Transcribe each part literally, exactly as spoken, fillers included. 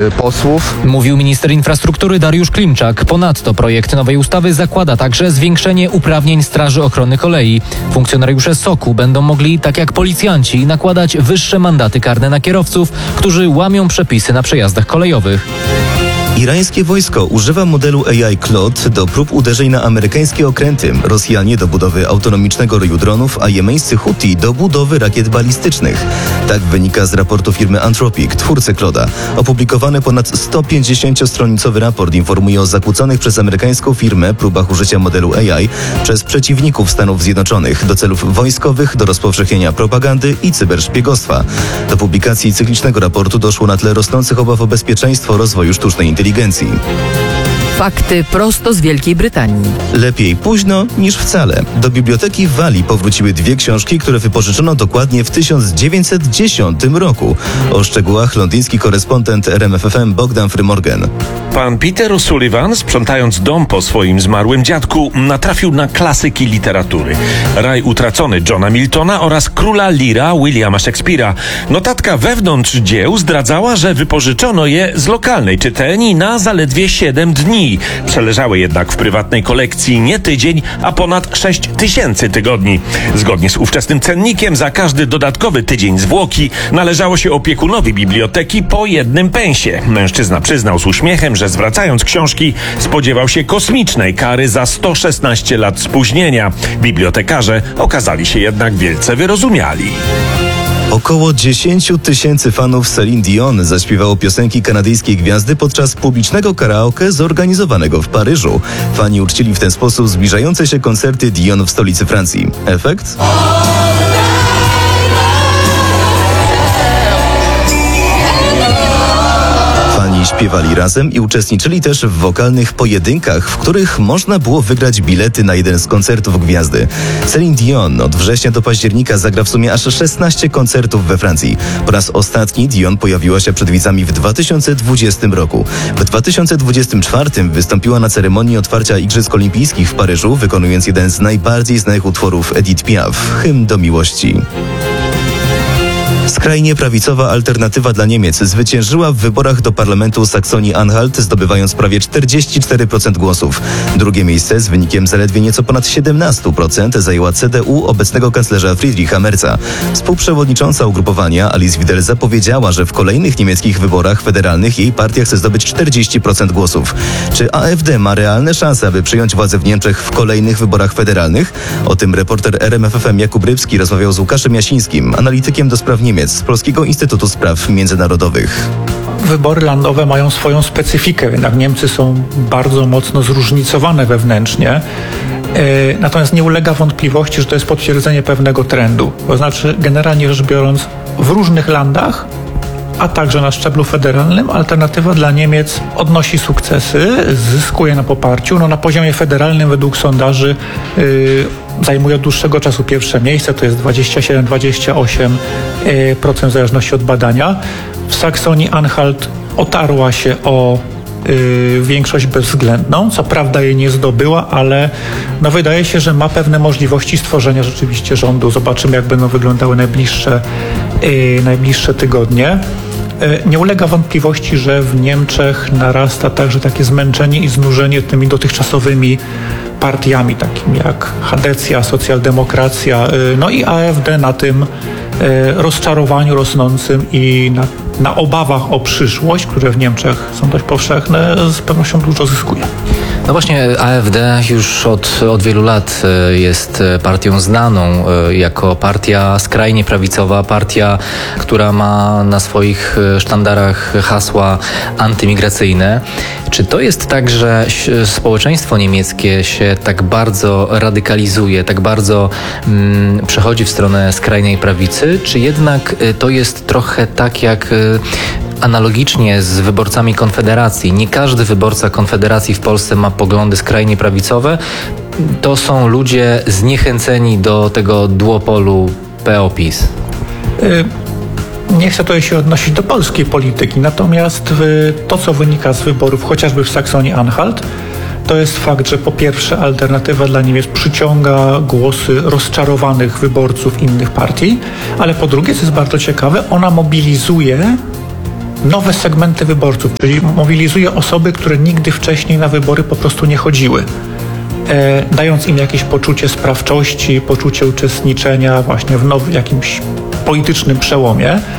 posłów. Mówił minister infrastruktury Dariusz Klimczak. Ponadto projekt nowej ustawy zakłada także zwiększenie uprawnień Straży Ochrony Kolei. Funkcjonariusze S O K-u będą mogli, tak jak policjanci, nakładać wyższe mandaty karne na kierowców, którzy łamią przepisy na przejazdach kolejowych. Irańskie wojsko używa modelu A I Claude do prób uderzeń na amerykańskie okręty, Rosjanie do budowy autonomicznego roju dronów, a jemeńscy Huti do budowy rakiet balistycznych. Tak wynika z raportu firmy Anthropic, twórcy Claude'a. Opublikowany ponad sto pięćdziesięciostronicowy raport informuje o zakłóconych przez amerykańską firmę próbach użycia modelu A I przez przeciwników Stanów Zjednoczonych do celów wojskowych, do rozpowszechnienia propagandy i cyberszpiegostwa. Do publikacji cyklicznego raportu doszło na tle rosnących obaw o bezpieczeństwo rozwoju sztucznej inteligencji. Fakty prosto z Wielkiej Brytanii. Lepiej późno niż wcale. Do biblioteki w Walii powróciły dwie książki, które wypożyczono dokładnie w tysiąc dziewięćset dziesiątym roku. O szczegółach londyński korespondent R M F F M Bogdan Frymorgan. Pan Peter O'Sullivan, sprzątając dom po swoim zmarłym dziadku, natrafił na klasyki literatury. Raj utracony Johna Miltona oraz Króla Leara Williama Shakespeare'a. Notatka wewnątrz dzieł zdradzała, że wypożyczono je z lokalnej czytelni na zaledwie siedem dni. Przeleżały jednak w prywatnej kolekcji nie tydzień, a ponad sześć tysięcy tygodni. Zgodnie z ówczesnym cennikiem za każdy dodatkowy tydzień zwłoki należało się opiekunowi biblioteki po jednym pensie. Mężczyzna przyznał z uśmiechem, że zwracając książki spodziewał się kosmicznej kary za sto szesnaście lat spóźnienia. Bibliotekarze okazali się jednak wielce wyrozumiali. Około dziesięć tysięcy fanów Celine Dion zaśpiewało piosenki kanadyjskiej gwiazdy podczas publicznego karaoke zorganizowanego w Paryżu. Fani uczcili w ten sposób zbliżające się koncerty Dion w stolicy Francji. Efekt? Śpiewali razem i uczestniczyli też w wokalnych pojedynkach, w których można było wygrać bilety na jeden z koncertów gwiazdy. Celine Dion od września do października zagra w sumie aż szesnaście koncertów we Francji. Po raz ostatni Dion pojawiła się przed widzami w dwa tysiące dwudziestym roku. W dwa tysiące dwudziestym czwartym wystąpiła na ceremonii otwarcia Igrzysk Olimpijskich w Paryżu, wykonując jeden z najbardziej znanych utworów Edith Piaf, Hymn do miłości. Skrajnie prawicowa Alternatywa dla Niemiec zwyciężyła w wyborach do parlamentu Saksonii-Anhalt, zdobywając prawie czterdzieści cztery procent głosów. Drugie miejsce z wynikiem zaledwie nieco ponad siedemnaście procent zajęła C D U obecnego kanclerza Friedricha Merza. Współprzewodnicząca ugrupowania Alice Wider zapowiedziała, że w kolejnych niemieckich wyborach federalnych jej partia chce zdobyć czterdzieści procent głosów. Czy A F D ma realne szanse, aby przyjąć władzę w Niemczech w kolejnych wyborach federalnych? O tym reporter R M F F M Jakub Rybski rozmawiał z Łukaszem Jasińskim, analitykiem do spraw Niemiec z Polskiego Instytutu Spraw Międzynarodowych. Wybory landowe mają swoją specyfikę, jednak Niemcy są bardzo mocno zróżnicowane wewnętrznie. Natomiast nie ulega wątpliwości, że to jest potwierdzenie pewnego trendu. To znaczy, generalnie rzecz biorąc, w różnych landach, a także na szczeblu federalnym, Alternatywa dla Niemiec odnosi sukcesy, zyskuje na poparciu. No, na poziomie federalnym według sondaży yy, zajmuje od dłuższego czasu pierwsze miejsce, to jest dwadzieścia siedem do dwudziestu ośmiu procent w zależności od badania. W Saksonii-Anhalt otarła się o Yy, większość bezwzględną. Co prawda jej nie zdobyła, ale no wydaje się, że ma pewne możliwości stworzenia rzeczywiście rządu. Zobaczymy, jak będą wyglądały najbliższe, yy, najbliższe tygodnie. Yy, nie ulega wątpliwości, że w Niemczech narasta także takie zmęczenie i znużenie tymi dotychczasowymi partiami, takimi jak Chadecja, socjaldemokracja, yy, no i A F D na tym yy, rozczarowaniu rosnącym i na na obawach o przyszłość, które w Niemczech są dość powszechne, z pewnością dużo zyskuje. No właśnie, A F D już od, od wielu lat jest partią znaną jako partia skrajnie prawicowa, partia, która ma na swoich sztandarach hasła antymigracyjne. Czy to jest tak, że społeczeństwo niemieckie się tak bardzo radykalizuje, tak bardzo mm, przechodzi w stronę skrajnej prawicy, czy jednak to jest trochę tak jak analogicznie z wyborcami Konfederacji? Nie każdy wyborca Konfederacji w Polsce ma poglądy skrajnie prawicowe. To są ludzie zniechęceni do tego duopolu P O PiS. Y- Nie chcę tutaj się odnosić do polskiej polityki, natomiast to, co wynika z wyborów, chociażby w Saksonii-Anhalt, to jest fakt, że po pierwsze Alternatywa dla Niemiec przyciąga głosy rozczarowanych wyborców innych partii, ale po drugie, co jest bardzo ciekawe, ona mobilizuje nowe segmenty wyborców, czyli mobilizuje osoby, które nigdy wcześniej na wybory po prostu nie chodziły, e, dając im jakieś poczucie sprawczości, poczucie uczestniczenia właśnie w nowym jakimś politycznym przełomie. E,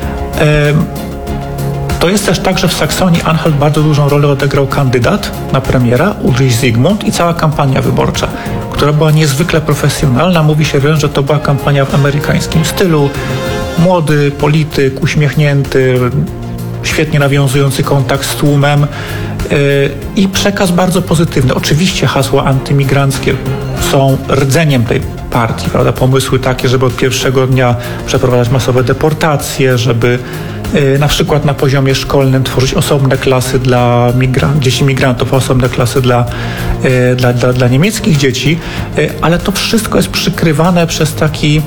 To jest też tak, że w Saksonii-Anhalt bardzo dużą rolę odegrał kandydat na premiera, Ulrich Zygmunt, i cała kampania wyborcza, która była niezwykle profesjonalna. Mówi się wręcz, że to była kampania w amerykańskim stylu. Młody polityk, uśmiechnięty, świetnie nawiązujący kontakt z tłumem yy, i przekaz bardzo pozytywny. Oczywiście hasła antymigranckie są rdzeniem tej partii, prawda? Pomysły takie, żeby od pierwszego dnia przeprowadzać masowe deportacje, żeby yy, na przykład na poziomie szkolnym tworzyć osobne klasy dla migran- dzieci migrantów, osobne klasy dla, yy, dla, dla, dla niemieckich dzieci, yy, ale to wszystko jest przykrywane przez taki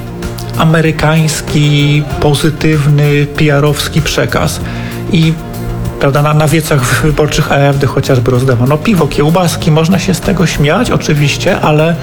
amerykański, pozytywny, P R-owski przekaz. I prawda, na, na wiecach wyborczych A F D chociażby rozdawano piwo, kiełbaski, można się z tego śmiać oczywiście, ale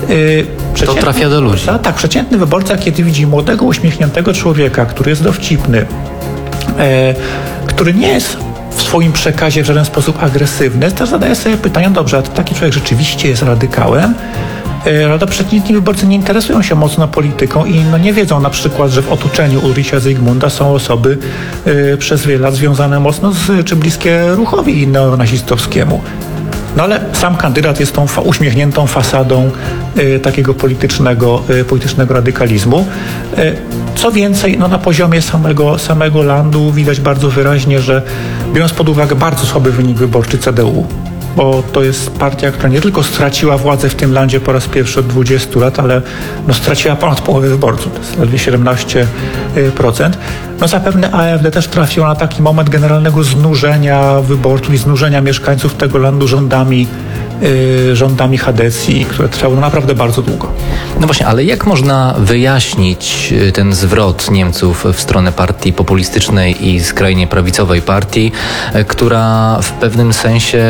yy, to trafia do ludzi. Tak, przeciętny wyborca, kiedy widzi młodego, uśmiechniętego człowieka, który jest dowcipny, yy, który nie jest w swoim przekazie w żaden sposób agresywny, też zadaje sobie pytanie, dobrze, a taki człowiek rzeczywiście jest radykałem? Rada przeciętni wyborcy nie interesują się mocno polityką i no nie wiedzą na przykład, że w otoczeniu Ulricha Zygmunta są osoby y, przez wiele lat związane mocno z, czy bliskie ruchowi neonazistowskiemu. No ale sam kandydat jest tą fa- uśmiechniętą fasadą y, takiego politycznego, y, politycznego radykalizmu. Y, co więcej, no na poziomie samego, samego landu widać bardzo wyraźnie, że biorąc pod uwagę bardzo słaby wynik wyborczy C D U, bo to jest partia, która nie tylko straciła władzę w tym landzie po raz pierwszy od dwudziestu lat, ale no straciła ponad połowę wyborców, to jest ledwie siedemnaście procent. No zapewne A F D też trafiło na taki moment generalnego znużenia wyborców i znużenia mieszkańców tego landu rządami, yy, rządami Hadecji, które trwały no naprawdę bardzo długo. No właśnie, ale jak można wyjaśnić ten zwrot Niemców w stronę partii populistycznej i skrajnie prawicowej partii, która w pewnym sensie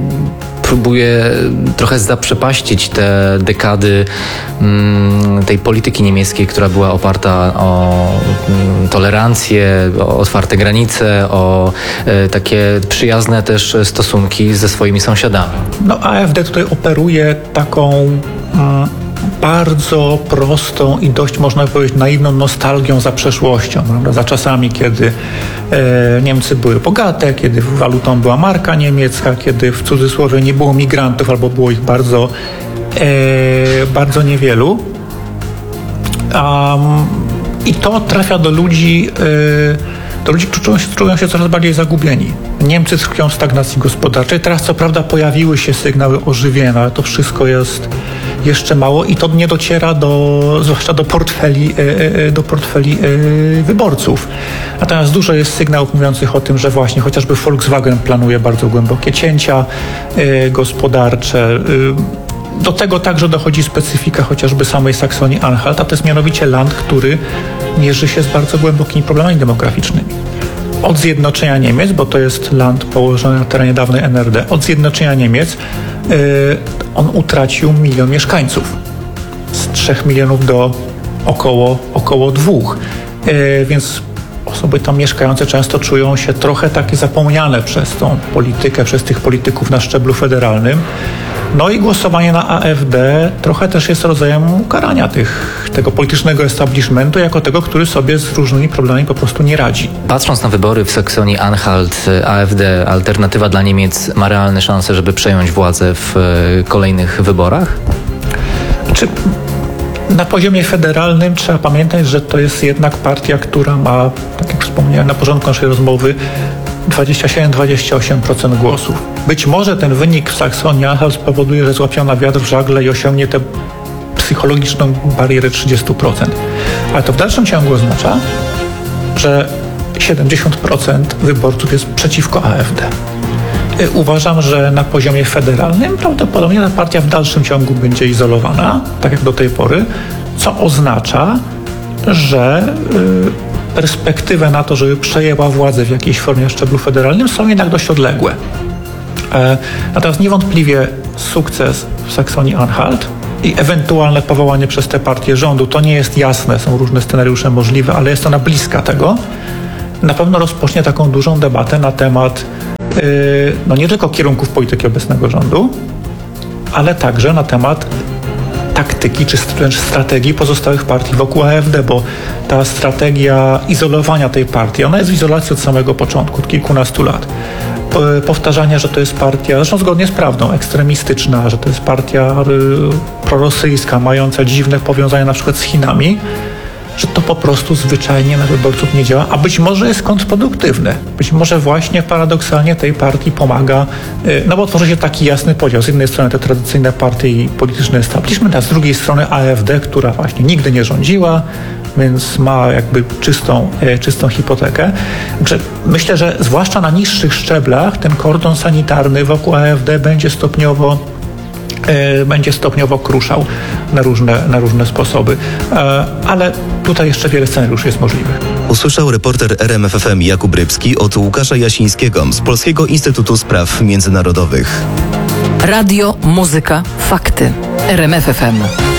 próbuje trochę zaprzepaścić te dekady mm, tej polityki niemieckiej, która była oparta o mm, tolerancję, o otwarte granice, o e, takie przyjazne też stosunki ze swoimi sąsiadami. No A F D tutaj operuje taką mm, bardzo prostą i dość, można powiedzieć, naiwną nostalgią za przeszłością, prawda? Za czasami, kiedy e, Niemcy były bogate, kiedy walutą była marka niemiecka, kiedy w cudzysłowie nie było migrantów albo było ich bardzo, e, bardzo niewielu. Um, I to trafia do ludzi, e, do ludzi, którzy czują się, czują się coraz bardziej zagubieni. Niemcy tkwią w stagnacji gospodarczej. Teraz co prawda pojawiły się sygnały ożywienia, ale to wszystko jest jeszcze mało i to nie dociera do, zwłaszcza do portfeli, do portfeli wyborców. Natomiast dużo jest sygnałów mówiących o tym, że właśnie chociażby Volkswagen planuje bardzo głębokie cięcia gospodarcze. Do tego także dochodzi specyfika chociażby samej Saksonii-Anhalt, a to jest mianowicie land, który mierzy się z bardzo głębokimi problemami demograficznymi. Od zjednoczenia Niemiec, bo to jest land położony na terenie dawnej N R D, od zjednoczenia Niemiec yy, on utracił milion mieszkańców. Z trzech milionów do około, około dwóch. Yy, więc osoby tam mieszkające często czują się trochę takie zapomniane przez tą politykę, przez tych polityków na szczeblu federalnym. No i głosowanie na A F D trochę też jest rodzajem ukarania tych, tego politycznego establishmentu jako tego, który sobie z różnymi problemami po prostu nie radzi. Patrząc na wybory w Saksonii-Anhalt, A F D, Alternatywa dla Niemiec, ma realne szanse, żeby przejąć władzę w kolejnych wyborach? Czy na poziomie federalnym trzeba pamiętać, że to jest jednak partia, która ma, tak jak wspomniałem na początku naszej rozmowy, dwadzieścia siedem do dwudziestu ośmiu procent głosów. Być może ten wynik w Saksonii-Anhalt spowoduje, że złapie na wiatr w żagle i osiągnie tę psychologiczną barierę trzydzieści procent. Ale to w dalszym ciągu oznacza, że siedemdziesiąt procent wyborców jest przeciwko A F D. Uważam, że na poziomie federalnym prawdopodobnie ta partia w dalszym ciągu będzie izolowana, tak jak do tej pory, co oznacza, że y, perspektywy na to, żeby przejęła władzę w jakiejś formie na szczeblu federalnym są jednak dość odległe. E, natomiast niewątpliwie sukces w Saksonii-Anhalt i ewentualne powołanie przez tę partię rządu, to nie jest jasne, są różne scenariusze możliwe, ale jest ona bliska tego. na pewno rozpocznie taką dużą debatę na temat yy, no nie tylko kierunków polityki obecnego rządu, ale także na temat taktyki czy wręcz strategii pozostałych partii wokół A F D, bo ta strategia izolowania tej partii, ona jest w izolacji od samego początku, od kilkunastu lat. Powtarzanie, że to jest partia, zresztą zgodnie z prawdą, ekstremistyczna, że to jest partia prorosyjska, mająca dziwne powiązania na przykład z Chinami, że to po prostu zwyczajnie na wyborców nie działa, a być może jest kontrproduktywne. Być może właśnie paradoksalnie tej partii pomaga, no bo tworzy się taki jasny podział. Z jednej strony te tradycyjne partie i polityczny establishment, a z drugiej strony A F D, która właśnie nigdy nie rządziła, więc ma jakby czystą, czystą hipotekę. Także myślę, że zwłaszcza na niższych szczeblach ten kordon sanitarny wokół A F D będzie stopniowo będzie stopniowo kruszał na różne, na różne sposoby. Ale tutaj jeszcze wiele scenariuszy jest możliwych. Usłyszał reporter R M F F M Jakub Rybski od Łukasza Jasińskiego z Polskiego Instytutu Spraw Międzynarodowych. Radio, muzyka, fakty. R M F F M.